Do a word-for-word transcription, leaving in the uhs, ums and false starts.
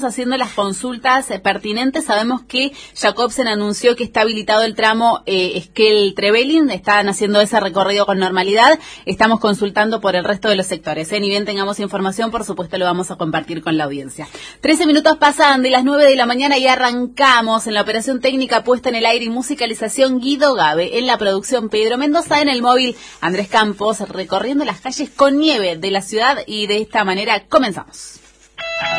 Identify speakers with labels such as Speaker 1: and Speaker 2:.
Speaker 1: haciendo las consultas eh, pertinentes. Sabemos que Jacobsen anunció que está habilitado el tramo eh, Esquel-Trevelin, están haciendo ese recorrido con normalidad. Estamos consultando por el resto de los sectores. ¿eh? Ni bien tengamos información, por supuesto lo vamos a compartir con la audiencia. Trece minutos pasan de las nueve de la mañana y arrancamos en la operación técnica puesta en el aire y musicalización Guido Gabe, en la producción Pedro Mendoza, en el móvil Andrés Campos, recorriendo las calles con nieve de la ciudad, y de esta manera comenzamos.